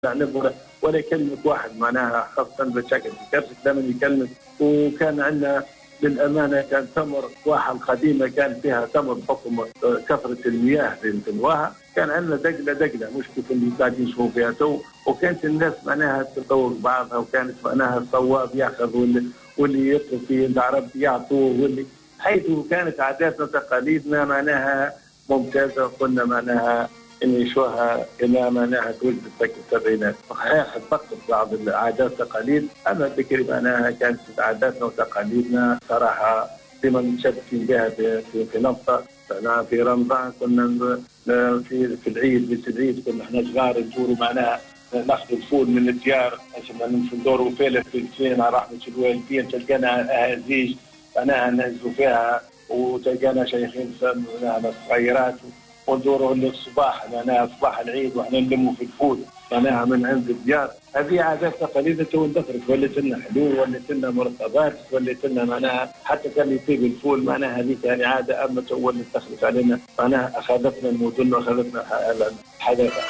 نعرف ولا يكلمك واحد معناها خاصة بشكل كرسك دائما يكلمك. وكان عندنا للأمانة كان تمر واحة القديمة كان فيها تمر بحكم كثرة المياه في الواحة، كان عندنا دقلة مش كيف اللي قاعدين نشوفوا فيها تو. وكانت الناس معناها تتطور بعضها، وكانت معناها الصواب ياخذ واللي يطلب فيه العرب يعطوه، واللي حيث كانت عاداتنا وتقاليدنا معناها ممتازة. وكنا معناها نعيشوها إلى معناها توجد في السبعينات. صحيح تفقد بعض العادات والتقاليد، أما بكري معناها كانت عاداتنا وتقاليدنا صراحة ديما متشبكين بها في نفطة. في رمضان كنا في العيد كنا احنا صغار ندوروا معناها ناخذ الفول من الديار عشان نمشوا ندوروا فيها في الفين على رحمة الوالدين. تلقانا أهازيج معناها ننزلوا فيها، وتلقانا شيخين معناها صغيرات وندوروا للصباح معناها صباح العيد واحنا نلموا في الفول معناها من عند الديار. هذه عادات تقاليد تو اندثرت، ولت لنا حلول، ولت لنا مرتبات، ولت لنا معناها حتى كان يطيب الفول معناها هذيك يعني عاده، اما تو اللي دخلت علينا معناها اخذتنا المدن واخذتنا الحداثه.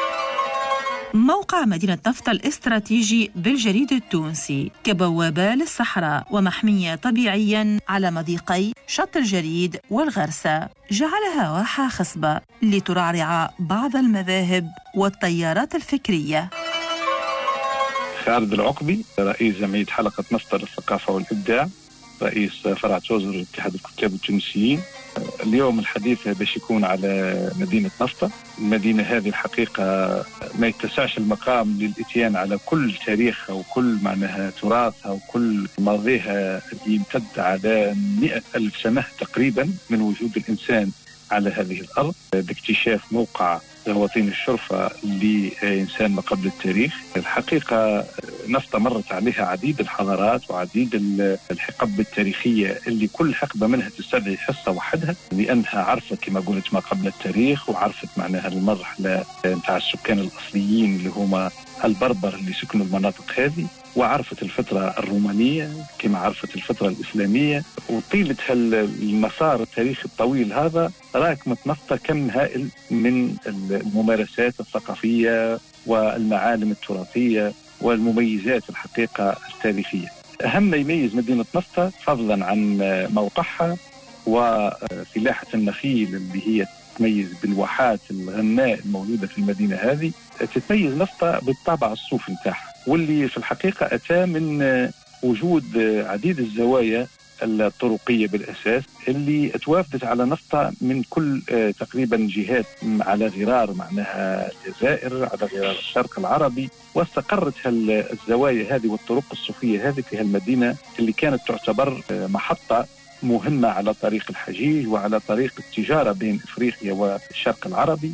موقع مدينة نفطة الاستراتيجي بالجليد التونسي كبوابة للصحراء ومحمية طبيعيا على مضيقي شط الجليد والغرسة، جعلها واحة خصبة لترعرع بعض المذاهب والتيارات الفكرية. خالد العقبي، رئيس جمعية حلقة نفطة للثقافة والإبداع، رئيس فرع توزر اتحاد الكتاب التونسيين. اليوم الحديث باش يكون على مدينة نفطة. المدينة هذه الحقيقة ما يتسعش المقام للإتيان على كل تاريخها وكل معناها تراثها وكل ماضيها اللي يمتد على 100,000 سنة تقريبا من وجود الإنسان على هذه الأرض، باكتشاف موقع غواطين الشرفة لإنسان ما قبل التاريخ. الحقيقة نفطة مرت عليها عديد الحضارات وعديد الحقب التاريخية اللي كل حقبة منها تستدعي حصة وحدها، لأنها عرفت كما قلت ما قبل التاريخ، وعرفت معناها المرحلة نتاع السكان الأصليين اللي هما البربر اللي سكنوا المناطق هذه، وعرفت الفترة الرومانية كما عرفت الفترة الإسلامية. وطيلة المسار التاريخي الطويل هذا راكمت نفطة كم هائل من الممارسات الثقافية والمعالم التراثية والمميزات الحقيقة التاريخية. أهم ما يميز مدينة نفطة فضلا عن موقعها وفلاحة النخيل اللي هي تتميز بالواحات الغناء الموجودة في المدينة هذه، تتميز نفطة بالطابع الصوفي نتاعها، واللي في الحقيقة أتى من وجود عديد الزوايا الطرقية بالأساس اللي توافدت على نفطة من كل تقريبا جهات، على غرار معناها الجزائر، على غرار الشرق العربي، واستقرت الزوايا هذه والطرق الصوفية هذه في هالمدينة اللي كانت تعتبر محطة مهمة على طريق الحجيج وعلى طريق التجارة بين إفريقيا والشرق العربي.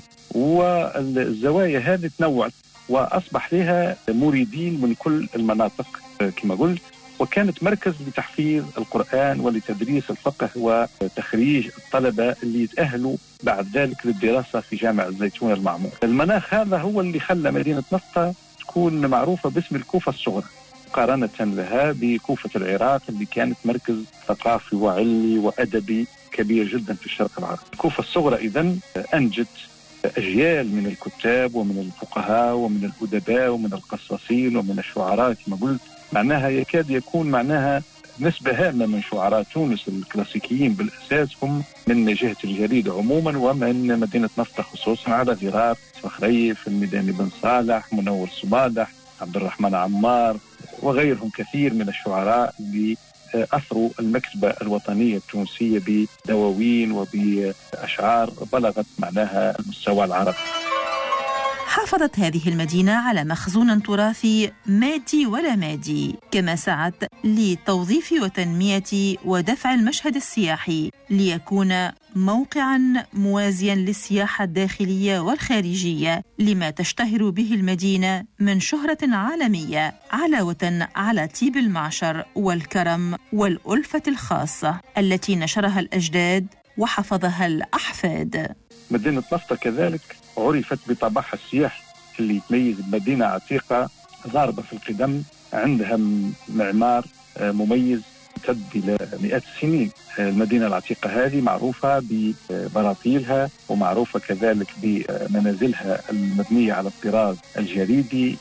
والزوايا هذه تنوعت وأصبح لها مريدين من كل المناطق كما قلت، وكانت مركز لتحفيظ القرآن ولتدريس الفقه وتخريج الطلبة اللي يتأهلوا بعد ذلك للدراسة في جامع الزيتون المعمور. المناخ هذا هو اللي خلى مدينة نفطة تكون معروفة باسم الكوفة الصغرى مقارنة لها بكوفة العراق اللي كانت مركز ثقافي وعلمي وأدبي كبير جدا في الشرق العربي. الكوفة الصغرى إذن أنجت أجيال من الكتاب ومن الفقهاء ومن الأدباء ومن القصاصين ومن الشعراء كما قلت، معناها يكاد يكون معناها نسبة هامة من شعراء تونس الكلاسيكيين بالأساس هم من جهة الجليد عموما ومن مدينة نفطة خصوصا، على غرار فخريف، الميداني بن صالح، منور صبادح، عبد الرحمن عمار وغيرهم كثير من الشعراء اللي أثروا المكتبة الوطنية التونسية بدواوين وبأشعار بلغت معناها المستوى العربي. حافظت هذه المدينة على مخزون تراثي مادي ولا مادي، كما سعت لتوظيف وتنمية ودفع المشهد السياحي ليكون موقعاً موازياً للسياحة الداخلية والخارجية لما تشتهر به المدينة من شهرة عالمية، علاوة على طيب المعشر والكرم والألفة الخاصة التي نشرها الأجداد وحفظها الأحفاد. مدينة نفطة كذلك عرفت بطابعها السياحي اللي يتميز بمدينة عتيقة ضاربة في القدم، عندها معمار مميز تمتد إلى مئات السنين. المدينة العتيقة هذه معروفة ببراطيلها ومعروفة كذلك بمنازلها المبنية على الطراز الجريدي